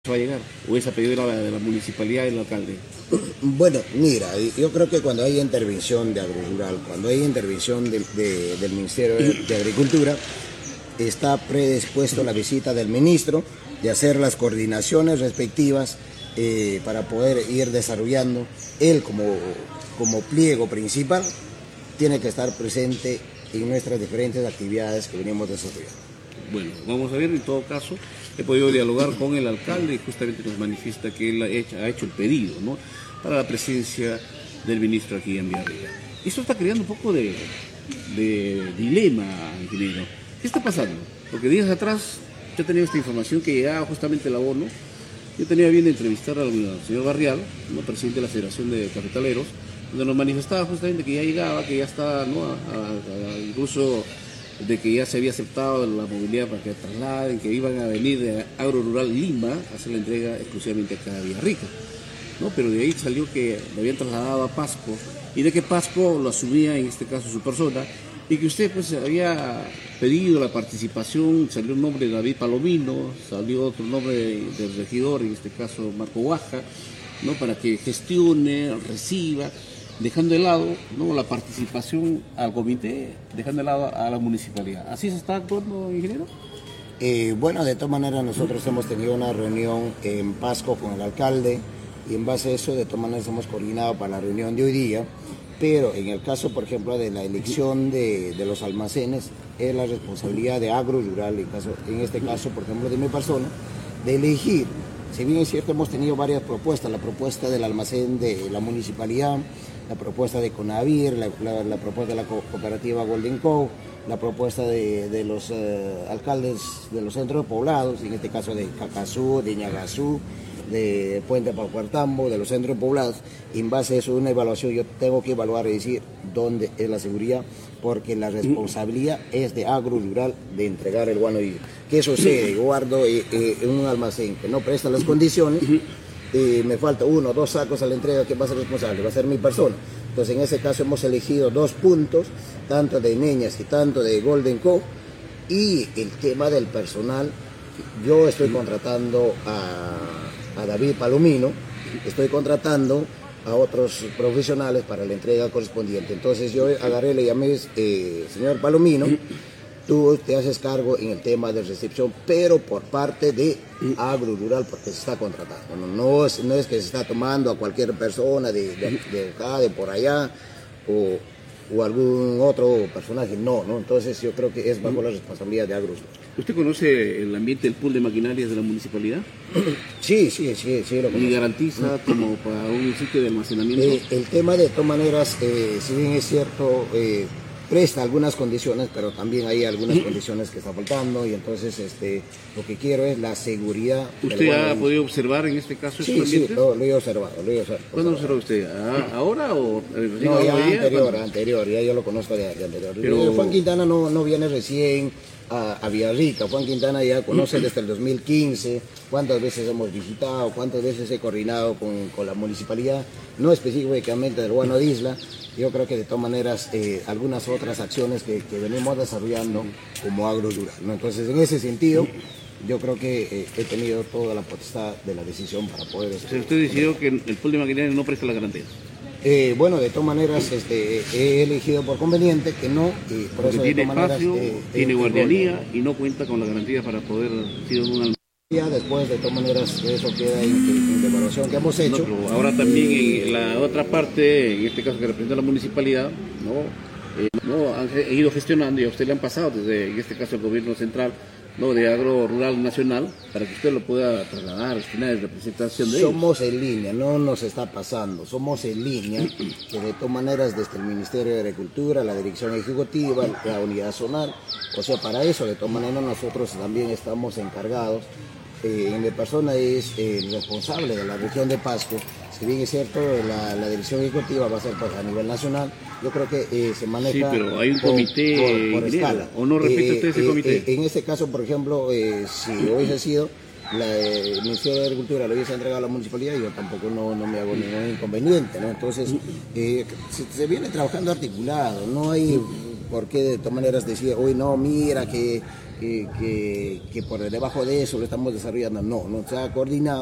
va a llegar? ¿O es a pedido de la municipalidad y del alcalde? Bueno, mira, yo creo que cuando hay intervención de Agrorural, cuando hay intervención del Ministerio de Agricultura, está predispuesto la visita del ministro de hacer las coordinaciones respectivas para poder ir desarrollando. Él como pliego principal tiene que estar presente en nuestras diferentes actividades que venimos desarrollando. Bueno, vamos a ver, en todo caso, he podido dialogar con el alcalde y justamente nos manifiesta que él ha hecho el pedido, ¿no?, para la presencia del ministro aquí en Villarrica. Esto está creando un poco de dilema, ingeniero. ¿Qué está pasando? Porque días atrás yo tenía esta información que llegaba justamente la ONU. Yo tenía bien de entrevistar al señor Barrial, ¿no?, presidente de la Federación de Cafetaleros, donde nos manifestaba justamente que ya llegaba, que ya estaba, ¿no?, incluso de que ya se había aceptado la movilidad para que trasladen, que iban a venir de Agrorural Lima a hacer la entrega exclusivamente acá a Villarrica, ¿no? Pero de ahí salió que lo habían trasladado a Pasco y de que Pasco lo asumía en este caso su persona y que usted pues había pedido la participación. Salió un nombre de David Palomino, salió otro nombre del regidor, en este caso Marco Baja, ¿no?, para que gestione, reciba, dejando de lado, ¿no?, la participación al comité, dejando de lado a la municipalidad. ¿Así se está actuando, ingeniero? Bueno, de todas maneras nosotros hemos tenido una reunión en Pasco con el alcalde y en base a eso de todas maneras hemos coordinado para la reunión de hoy día, pero en el caso, por ejemplo, de la elección de los almacenes, es la responsabilidad de Agrorural, en este caso, por ejemplo, de mi persona, de elegir. Si bien es cierto, hemos tenido varias propuestas, la propuesta del almacén de la municipalidad, la propuesta de Conavir, la propuesta de la cooperativa Golden Co., la propuesta de los alcaldes de los centros poblados, en este caso de Cacazú, de Ñagazú, de Puente Paucartambo, de los centros poblados. Y en base a eso, una evaluación, yo tengo que evaluar y decir dónde es la seguridad, porque la responsabilidad es de Agrorural de entregar el guano. Y ¿qué sucede? Guardo en un almacén que no presta las condiciones, me falta 1 o 2 sacos a la entrega. ¿Quién va a ser responsable? Va a ser mi persona. Entonces, en ese caso hemos elegido 2 puntos, tanto de Meñas y tanto de Golden Co. Y el tema del personal, yo estoy contratando a David Palomino, estoy contratando a otros profesionales para la entrega correspondiente. Entonces yo agarré, le llamé, señor Palomino, tú te haces cargo en el tema de recepción, pero por parte de Agrorural, porque se está contratando. No es que se está tomando a cualquier persona de acá, de por allá, o algún otro personaje, no. Entonces yo creo que es bajo la responsabilidad de Agrorural. ¿Usted conoce el ambiente del pool de maquinarias de la municipalidad? Sí, lo conozco. ¿Y garantiza como para un sitio de almacenamiento? El tema, de todas maneras, si bien es cierto, presta algunas condiciones, pero también hay algunas condiciones que está faltando, y entonces lo que quiero es la seguridad. ¿Usted ha podido observar en este caso estos ambientes? Sí, lo he observado. ¿Cuándo lo observó usted? ¿Ahora o no, ya anterior, ya yo lo conozco de anterior. Pero Juan Quintana no viene recién a Villarrica. Juan Quintana ya conoce desde el 2015, cuántas veces hemos visitado, cuántas veces he coordinado con la municipalidad, no específicamente del Guano de Isla. Yo creo que de todas maneras algunas otras acciones que venimos desarrollando como Agrorural, ¿no? Entonces, en ese sentido, yo creo que he tenido toda la potestad de la decisión para poder... Usted decidió que el pool de maquinaria no presta la garantía. Bueno, de todas maneras he elegido por conveniente que no, y por eso tiene de todas espacio, maneras, tiene guardianía y no cuenta con la garantía para poder ser un almacén. Después, de todas maneras, eso queda en la evaluación que hemos hecho. No, pero ahora también en la otra parte, en este caso que representa la municipalidad, no han ido gestionando, y a usted le han pasado desde, en este caso, el gobierno central, ¿no?, de Agrorural Nacional, para que usted lo pueda trasladar, destinar en representación de ellos. Somos en línea, no nos está pasando, somos en línea, que de todas maneras desde el Ministerio de Agricultura, la Dirección Ejecutiva, la Unidad Zonal, o sea, para eso de todas maneras nosotros también estamos encargados. Mi persona es el responsable de la región de Pasco. Si bien es cierto, la dirección ejecutiva va a ser pues, a nivel nacional, yo creo que se maneja. Sí, pero hay un comité por escala. ¿O no respeta usted ese comité? En este caso, por ejemplo, si hubiese sido el Ministerio de Agricultura lo hubiese entregado a la municipalidad, yo tampoco no me hago ningún inconveniente, ¿no? Entonces, se viene trabajando articulado, no hay por qué de todas maneras decir, uy, no, mira que que por debajo de eso lo estamos desarrollando, no se ha coordinado.